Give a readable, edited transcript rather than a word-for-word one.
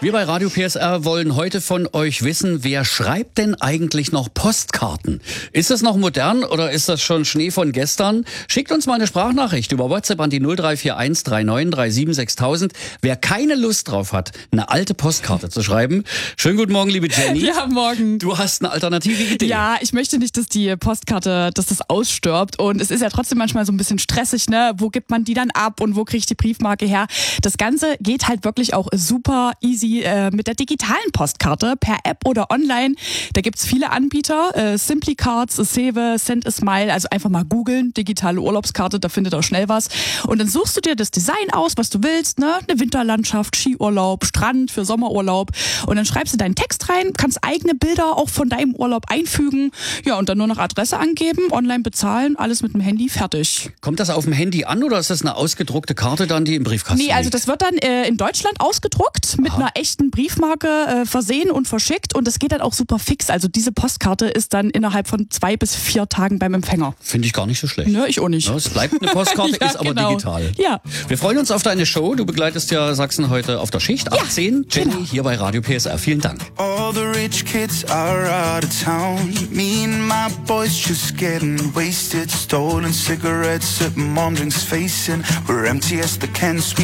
Wir bei Radio PSR wollen heute von euch wissen, wer schreibt denn eigentlich noch Postkarten? Ist das noch modern oder ist das schon Schnee von gestern? Schickt uns mal eine Sprachnachricht über WhatsApp an die 0341 39 37 6000. Wer keine Lust drauf hat, eine alte Postkarte zu schreiben. Schönen guten Morgen, liebe Jenny. Ja, morgen. Du hast eine alternative Idee. Ja, ich möchte nicht, dass die Postkarte, dass das ausstirbt. Und es ist ja trotzdem manchmal so ein bisschen stressig, ne? Wo gibt man die dann ab und wo kriege ich die Briefmarke her? Das Ganze geht halt wirklich auch super easy mit der digitalen Postkarte per App oder online. Da gibt's viele Anbieter, Simply Cards, Save, Send a Smile, also einfach mal googeln, digitale Urlaubskarte, da findet auch schnell was. Und dann suchst du dir das Design aus, was du willst, ne? Eine Winterlandschaft, Skiurlaub, Strand für Sommerurlaub. Und dann schreibst du deinen Text rein, kannst eigene Bilder auch von deinem Urlaub einfügen. Ja, und dann nur noch Adresse angeben, online bezahlen, alles mit dem Handy, fertig. Kommt das auf dem Handy an oder ist das eine ausgedruckte Karte dann, die im Briefkasten liegt? Nee, also das wird dann in Deutschland ausgedruckt, mit einer echten Briefmarke versehen und verschickt und das geht dann auch super fix. Also diese Postkarte ist dann innerhalb von 2 bis 4 Tagen beim Empfänger. Finde ich gar nicht so schlecht. Nö, ich auch nicht. Ja, es bleibt eine Postkarte, Ja, ist aber genau. digital. Ja. Wir freuen uns auf deine Show. Du begleitest ja Sachsen heute auf der Schicht. 18, Jenny genau. hier bei Radio PSR. Vielen Dank. All the rich kids are out of town. Me and my boys just getting wasted. Stolen cigarettes at mom drinks facing. We're empty as the cans.